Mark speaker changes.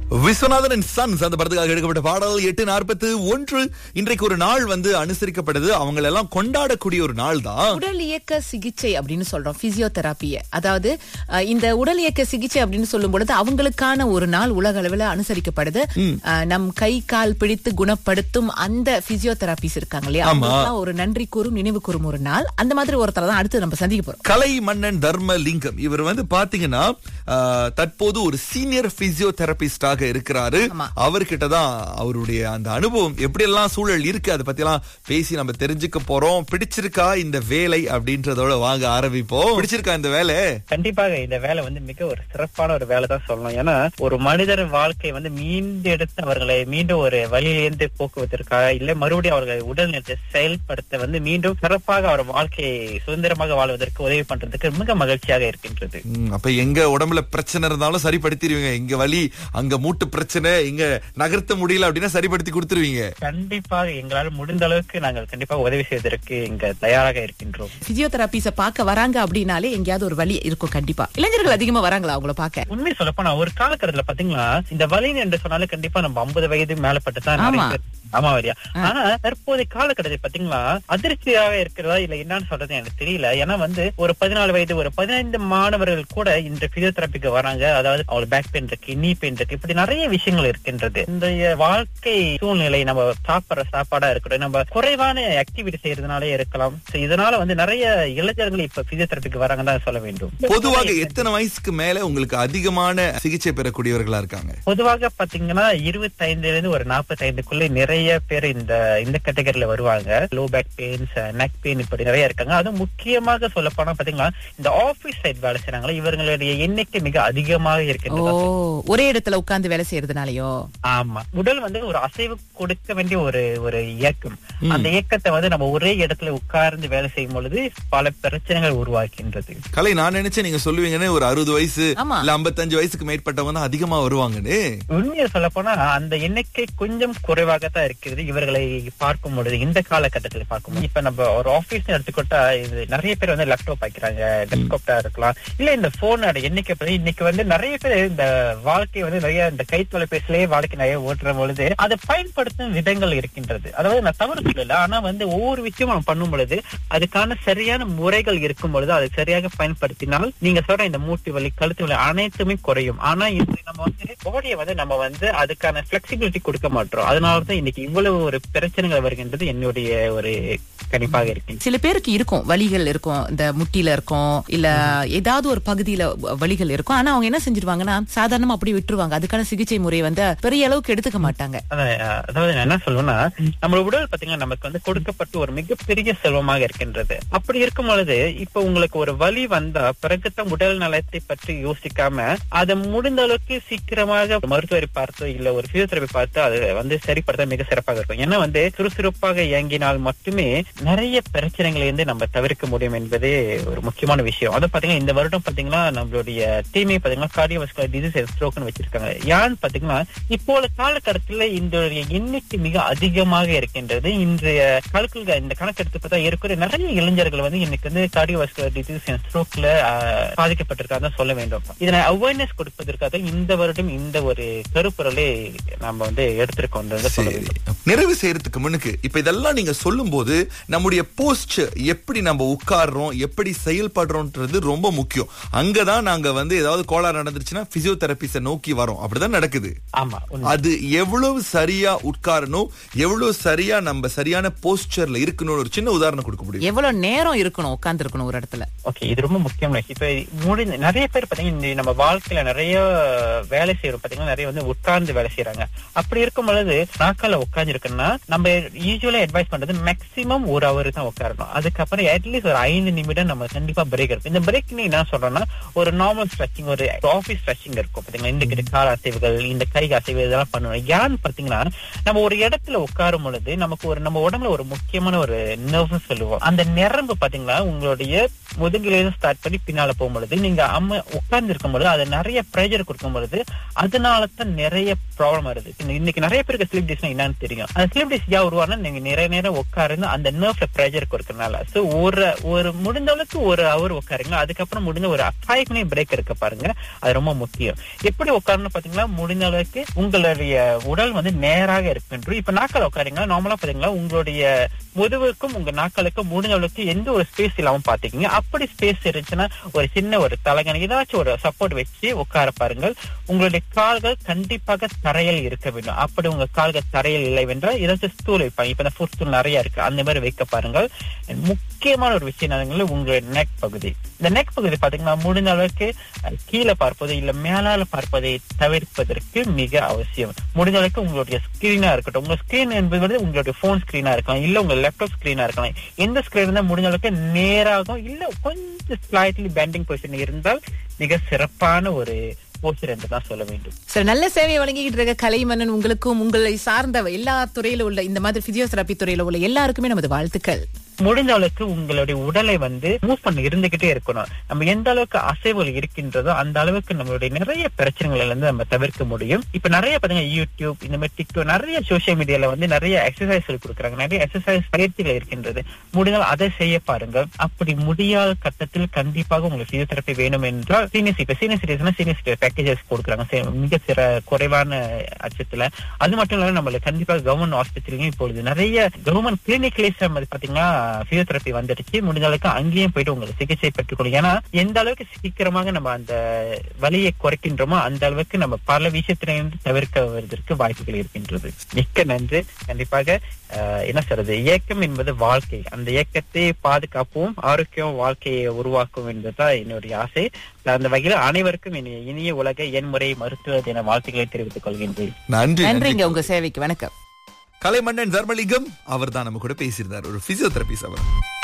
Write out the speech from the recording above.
Speaker 1: Viswanathan and sons அந்த படத்துக்காக எடுக்கப்பட்ட பாடல் 8:41. இன்றைக்கு ஒரு நாள் வந்து அனுசரிக்கப்படுது. அவங்க எல்லாம் கொண்டாடக்கூடிய ஒரு நாள் தான்
Speaker 2: உடல் இயக்க சிகிச்சை அப்படின்னு சொல்றோம், பிசியோதெரபிய. அதாவது இந்த உடல் இயக்க சிகிச்சை அப்படின்னு சொல்லும் பொழுது அவங்களுக்கான ஒரு நாள் உலக அளவில் அனுசரிக்கப்படுது. நம் கை கால் பிடித்து குணப்படுத்தும் அந்த பிசியோதெரபிஸ் இருக்காங்க இல்லையா, அவங்களுக்கெல்லாம் ஒரு நன்றி கூறும் நினைவு கூறும் ஒரு நாள். அந்த மாதிரி ஒருத்தர் தான் அடுத்து நம்ம சந்திக்க போறோம்.
Speaker 1: கலை மன்னன் தர்மலிங்கம் இவர் வந்து பாத்தீங்கன்னா தற்போது ஒரு சீனியர் பிசியோதெரபிஸ்டாக இருக்கிறாரு. அவர்கிட்டதான் அவருடைய அந்த அனுபவம் எப்படி எல்லாம் சூழல் இருக்கு அதை பத்தி எல்லாம் பேசி நம்ம தெரிஞ்சுக்க போறோம். பிடிச்சிருக்கா இந்த வேலை அப்படின்றதோட வாங்க ஆரம்பிப்போம். பிடிச்சிருக்கா இந்த வேலை?
Speaker 3: கண்டிப்பாக இந்த வேலை வந்து மிக ஒரு சிறப்பான ஒரு வேலை தான் சொல்லணும். ஏன்னா ஒரு மனிதர் வாழ்க்கை வந்து மீண்டெடுத்து அவர்களை மீண்டும் ஒரு வழியிலிருந்து போக்குவதற்காக இல்ல மறுபடியும் அவர்களை உடல்நலத்தை செயல்படுத்த வந்து மீண்டும் சிறப்பாக அவர் வாழ்க்கையை சுதந்திரமாக வாழ்வதற்கு உதவி பண்றதுக்கு மிக மகிழ்ச்சியாக இருக்கின்றது.
Speaker 1: அப்ப எங்க உடம்புல பிரச்சனை இருந்தாலும் சரிப்படுத்திடுவீங்க. இங்க வலி, அங்க மூட்டு பிரச்சனை, இங்க நகர்த்த முடியல அப்படின்னா சரிப்படுத்தி கொடுத்துருவீங்க.
Speaker 3: கண்டிப்பாக எங்களால் முடிந்த அளவுக்கு நாங்கள் கண்டிப்பாக உதவி செய்வதற்கு இங்க தயாராக இருக்கின்றோம்.
Speaker 2: பிசியோதெரபிஸ பார்க்க வராங்க அப்படின்னாலே எங்கேயாவது ஒரு வலி இருக்கும். கண்டிப்பா இளைஞர்கள் அதிகமா வராங்களா அவங்கள பார்க்க?
Speaker 3: உண்மை சொல்லப்போனா ஒரு காலகட்டத்துல பாத்தீங்களா இந்த வலி என்று சொன்னாலே கண்டிப்பா நம்ம 50 வயது மேலப்பட்டுதான். ஆமா வரியா. ஆனா தற்போதைய காலகட்டத்தில் பாத்தீங்களா அதிர்ச்சியாக இருக்கிறதா இல்ல என்னன்னு சொல்றது எனக்கு தெரியல. ஏன்னா வந்து ஒரு 14 வயது ஒரு 15 மாணவர்கள் கூட இந்த பிசியோதெரபிக்கு வராங்க. அதாவது அவங்களுக்கு பேக் பெயின் இருக்கு, நீ பெயின் இருக்கு, இப்படி நிறைய விஷயங்கள் இருக்கின்றது. இந்த வாழ்க்கை சூழ்நிலை நம்ம சாப்பிடுற சாப்பாடா இருக்கட்டும், நம்ம குறைவான ஆக்டிவிட்டி செய்யறதுனாலே இருக்கலாம். இதனால வந்து நிறைய இளைஞர்கள் இப்ப பிசியோதெரபிக்கு வராங்க தான் சொல்ல வேண்டும்.
Speaker 1: பொதுவாக எத்தனை வயசுக்கு மேல உங்களுக்கு அதிகமான சிகிச்சை பெறக்கூடியவர்களா இருக்காங்க?
Speaker 3: பொதுவாக பாத்தீங்கன்னா 25 இருந்து ஒரு 45க்குள்ள நிறைய பேர் இந்த கேட்டகரியில வருவாங்க. Low back pains, neck pain இப்படி நிறைய இருக்காங்க. அதுவும் முக்கியமாக சொல்ல போனா பாத்தீங்கன்னா இந்த ஆபீஸ் சைட் வேலை செய்யறாங்களா இவர்களுடைய எண்ணிக்கை மிக அதிகமாக இருக்கின்றது.
Speaker 2: ஒரே இடத்துல உட்கார்ந்து வேலை செய்யறதுனாலயோ?
Speaker 3: ஆமா, உடல் வந்து ஒரு அசைவு கொடுக்க வேண்டிய ஒரு இயக்கம். அந்த இயக்கத்தை வந்து நம்ம ஒரே இடத்துல உட்கார்ந்து வேலை செய்யும் பொழுது பல பிரச்சனைகள் உருவாக்கின்றது.
Speaker 1: கலை, நான் நினைச்சேன் நீங்க சொல்லுவீங்கன்னு ஒரு 60 வயசு இல்ல 55 வயசுக்கு மேற்பட்டவங்க தான் அதிகமா வருவாங்கன்னு.
Speaker 3: உண்மையை சொல்ல போனா அந்த எண்ணிக்கை கொஞ்சம் குறைவாகத்தான் இருக்கிறது இவர்களை பார்க்கும் பொழுது. இந்த காலகட்டத்தில் பார்க்கும் இப்ப நம்ம ஒரு ஆபீஸ் எடுத்துக்கிட்டா இது நிறைய பேர் வந்து லேப்டாப் வைக்கிறாங்க, டெஸ்க்டாப்பா இருக்கலாம், இல்ல இந்த போனோட எண்ணிக்கை இன்னைக்கு வந்து நிறைய பேர் இந்த வாழ்க்கை வந்து நிறைய இந்த கை தொலைபேசிலேயே வாழ்க்கை நிறைய ஓட்டுற பொழுது அதை பயன்படுத்தும் விதங்கள் இருக்கின்றது. அதாவது நான் தவறு சொல்லல, ஆனா வந்து ஒவ்வொரு விஷயமும் நம்ம பண்ணும் பொழுது அதுக்கான சரியான முறைகள் இருக்கும் பொழுது அதை சரியாக பயன்படுத்தினால் நீங்க சொல்ற இந்த மூட்டு வலி, கழுத்து வலி அனைத்துமே குறையும். ஆனா இது நம்ம வந்து பாடியை வந்து நம்ம வந்து அதுக்கான பிளெக்சிபிலிட்டி கொடுக்க மாட்டோம். அதனாலதான் இன்னைக்கு இவ்வளவு ஒரு பிரச்சனைகள் வருகின்றது என்னுடைய ஒரு கணிப்பாக இருக்கு.
Speaker 2: சில பேருக்கு இருக்கும் வலிகள் இருக்கும், இந்த முட்டில இருக்கும், இல்ல ஏதாவது ஒரு பகுதியில வலிகள் இருக்கும். ஆனா அவங்க என்ன செஞ்சிருவாங்கன்னா சாதாரணமா அப்படி விட்டுருவாங்க. அதுக்கான சிகிச்சை முறையை வந்து பெரிய அளவுக்கு எடுத்துக்க மாட்டாங்க.
Speaker 3: அதாவது நான் என்ன சொல்லுவேன்னா நம்ம உடல் பாத்தீங்கன்னா நமக்கு வந்து கொடுக்கப்பட்ட ஒரு மிகப்பெரிய செல்வமாக இருக்கின்றது. அப்படி இருக்கும் பொழுது இப்ப உங்களுக்கு ஒரு வலி வந்தா பிறகுதான் உடல் நலத்தை பற்றி யோசிக்காம அதை முடிந்த அளவுக்கு சீக்கிரமாக மருத்துவரை பார்த்து இல்ல ஒரு பிசியோதெரபி பார்த்து அதை வந்து சரிப்படுத்த மிக சிறப்பாக இருக்கும். ஏன்னா வந்து சுறுசுறுப்பாக இயங்கினால் மட்டுமே நிறைய பிரச்சனைகளை வந்து நம்ம தவிர்க்க முடியும் என்பதே ஒரு முக்கியமான விஷயம். அதை பாத்தீங்கன்னா இந்த வருடம் பாத்தீங்கன்னா நம்மளுடைய டீமே பாத்தீங்கன்னா கார்டியோவாஸ்குலர் டிசீஸ் அண்ட் ஸ்ட்ரோக்னு வச்சிருக்காங்க. ஏன்னு பாத்தீங்கன்னா இப்போ காலகட்டத்துல இந்த எண்ணிக்கை மிக அதிகமாக இருக்கின்றது. இன்றைய காலத்துல இந்த கணக்கெடுத்து பார்த்தா இருக்கிற நிறைய இளைஞர்கள் வந்து இன்னைக்கு வந்து கார்டியோவாஸ்குலர் டிசீஸ் அண்ட் ஸ்ட்ரோக்ல பாதிக்கப்பட்டிருக்காங்க சொல்ல வேண்டும். இதனை அவேர்னஸ் கொடுப்பதற்காக இந்த வருடம் இந்த ஒரு கருப்பொருளை நம்ம வந்து எடுத்திருக்கோம்.
Speaker 1: நிறைவு செய்யறதுக்கு முன்னுக்கு இப்ப இதெல்லாம் நீங்க சொல்லும் போது நம்முடைய போஸ்ட் எப்படி நம்ம உட்கார்றோம், எப்படி செயல்படுறோம்ன்றது ரொம்ப முக்கியம். அங்கதான் நாங்க வந்து ஏதாவது கோளாறு நடந்துருச்சுன்னா பிசியோதெரபிஸ்ட நோக்கி வரோம். அப்படிதான் நடக்குது.
Speaker 3: ஆமா,
Speaker 1: அது எவ்வளவு சரியா உட்காரணும், எவ்வளவு சரியா நம்ம சரியான போஸ்டர்ல இருக்கணும் ஒரு சின்ன உதாரணம் கொடுக்க முடியும்.
Speaker 2: எவ்வளவு நேரம் இருக்கணும் உட்கார்ந்து இருக்கணும் ஒரு இடத்துல.
Speaker 3: ஓகே, இது ரொம்ப முக்கியம். இப்ப நிறைய பேர் பாத்தீங்கன்னா நம்ம வாழ்க்கையில நிறைய வேலை செய்யறோம் பாத்தீங்கன்னா நிறைய வந்து உட்கார்ந்து வேலை செய்யறாங்க. அப்படி இருக்கும் பொழுது நாக்கால உட்கார்ந்து இருக்குன்னா நம்ம யூசுவலா அட்வைஸ் பண்றது மேக்சிமம் 1 ஹவர் தான் உட்காரணும். அதுக்கப்புறம் அட்லீஸ்ட் ஒரு 5 நிமிடம் நம்ம கண்டிப்பா பிரேக் இருக்கும். இந்த பிரேக் நீ என்ன சொல்றோம்னா ஒரு நார்மல் ஸ்ட்ரெச்சிங், ஒரு ஆபீஸ் ஸ்ட்ரெச்சிங் இருக்கும் பாத்தீங்கன்னா. இந்த கால் அசைவுகள், இந்த கை அசைவு இதெல்லாம் பண்ணணும். ஏன்னு பாத்தீங்கன்னா நம்ம ஒரு இடத்துல உட்காரும் பொழுது நமக்கு நம்ம உடம்புல ஒரு முக்கியமான ஒரு நர்வ் சொல்லுவோம். அந்த நரம்பு பாத்தீங்கன்னா உங்களுடைய முதுகிலிருந்து ஸ்டார்ட் பண்ணி பின்னால போகும்பொழுது நீங்க உட்கார்ந்து இருக்கும் பொழுது அது நிறைய பிரஷர் கொடுக்கும் பொழுது அதனாலதான் நிறைய ப்ராப்ளம் வருது. இன்னைக்கு நிறைய பேருக்கு ஸ்லீப் டிஸ்னா என்னன்னு தெரியும். அந்த ஸ்லீப் டிஸ் உருவானா நீங்க நிறைய நேரம் உட்கார்ந்து அந்த நர்வ்ஸ் ப்ரெஷர் கொடுக்கறதுனால. சோ ஒரு முடிஞ்ச அளவுக்கு ஒரு ஹவர் உட்காருங்க. அதுக்கப்புறம் முடிஞ்ச ஒரு 5 minute பிரேக் இருக்க பாருங்க. அது ரொம்ப முக்கியம். எப்படி உட்காரணும் பாத்தீங்கன்னா, முடிஞ்ச அளவுக்கு உங்களுடைய உடல் வந்து நேராக இருக்குன்றது. இப்ப நாக்கால உட்காருங்க. நார்மலா பாத்தீங்கன்னா உங்களுடைய முதுகுக்கும் உங்க நாக்களுக்கும் முடிஞ்ச அளவுக்கு எந்த ஒரு ஸ்பேஸ் இல்லாம பாத்துக்கீங்க. அப்படி ஸ்பேஸ் இருந்துச்சுன்னா ஒரு சின்ன ஒரு தலகணி ஏதாச்சும் ஒரு சப்போர்ட் வச்சு உட்கார பாருங்கள். உங்களுடைய கால்கள் கண்டிப்பாக தரையில் இருக்க வேண்டும். அப்படி உங்க கால்கள் தரையில் இல்லை என்றால் ஏதாச்சும் ஸ்டூல் வைப்பாங்க. இப்ப ஃபுட் ஸ்டூல் நிறைய இருக்கு, அந்த மாதிரி வைக்க பாருங்கள். முக்கியமான ஒரு விஷயம் என்னன்னா உங்களுடைய நெக் பகுதி. இந்த நெக் பகுதி பாத்தீங்கன்னா முடிஞ்ச அளவுக்கு கீழே பார்ப்பது இல்ல மேலால பார்ப்பதை தவிர்ப்பதற்கு மிக அவசியம். முடிஞ்ச அளவுக்கு உங்களுடைய ஸ்கிரீனா இருக்கட்டும், உங்க ஸ்கிரீன் என்பது உங்களுடைய போன் ஸ்கிரீனா இருக்கலாம், இல்ல உங்க லேப்டாப் ஸ்கிரீனா இருக்கலாம். எந்த ஸ்கிரீன் இருந்தா முடிஞ்ச அளவுக்கு நேராகும் இல்ல கொஞ்சம் ஸ்லைட்லி பெண்டிங் பொசிஷன் இருந்தால் மிக சிறப்பான ஒரு போஸ்டர் என்று தான் சொல்ல வேண்டும்.
Speaker 2: சார், நல்ல சேவையை வழங்கிட்டு இருக்க கலைமன்னன் உங்களுக்கும் உங்களை சார்ந்த எல்லா துறையில உள்ள இந்த மாதிரி பிசியோதெரபி துறையில உள்ள எல்லாருக்குமே நமது வாழ்த்துக்கள்.
Speaker 3: முடிஞ்ச அளவுக்கு உங்களுடைய உடலை வந்து மூவ் பண்ணி இருந்துகிட்டே இருக்கணும். நம்ம எந்த அளவுக்கு அசைவுகள் இருக்கின்றதோ அந்த அளவுக்கு நம்மளுடைய நிறைய பிரச்சனைகள் இருந்து நம்ம தவிர்க்க முடியும். இப்ப நிறைய பாத்தீங்கன்னா யூடியூப், இந்த மாதிரி டிக்டாக், நிறைய சோசியல் மீடியால வந்து நிறைய எக்ஸசைஸ் கொடுக்குறாங்க, நிறைய எக்ஸசைஸ் பயிற்சிகள் இருக்கின்றது. முடிந்தால் அதை செய்ய பாருங்க. அப்படி முடியாத கட்டத்தில் கண்டிப்பாக உங்களுக்கு பிசியோதெரபி வேணும் என்றால் சீனியர் சிட்டிசன் பேக்கேஜஸ் கொடுக்குறாங்க மிக குறைவான அச்சத்துல. அது மட்டும் இல்லாம நம்மளுக்கு கண்டிப்பாக கவர்மெண்ட் ஹாஸ்பிட்டலையும் இப்பொழுது நிறைய கவர்மெண்ட் கிளினிக்லேயே பாத்தீங்கன்னா பிசியோதெரபி வந்துடுச்சு. முடிஞ்ச அளவுக்கு அங்கேயும் போயிட்டு உங்களுக்கு சிகிச்சை பெற்றுக்கணும். ஏன்னா எந்த அளவுக்கு சீக்கிரமாக நம்ம அந்த வலியை குறைக்கின்றோமோ அந்த அளவுக்கு நம்ம பல விஷயத்திலிருந்து தவிர்க்க வருவதற்கு வாய்ப்புகள் இருக்கின்றது. மிக்க நன்றி. கண்டிப்பாக என்ன சொல்றது, இயக்கம் என்பது வாழ்க்கை. அந்த இயக்கத்தை பாதுகாப்போம், ஆரோக்கியம் வாழ்க்கையை உருவாக்கும் என்பதுதான் என்னுடைய ஆசை. அந்த வகையில் அனைவருக்கும் இனிய உலக எண்முறை மருத்துவ தின வாழ்த்துக்களை தெரிவித்துக் கொள்கின்றேன்.
Speaker 2: நன்றிங்க உங்க சேவைக்கு. வணக்கம்.
Speaker 1: கலைமன்னன் தர்மலிங்கம் அவர் தான் நம்ம கூட பேசியிருந்தார், ஒரு பிசியோதெரபிஸ்ட் அவர்.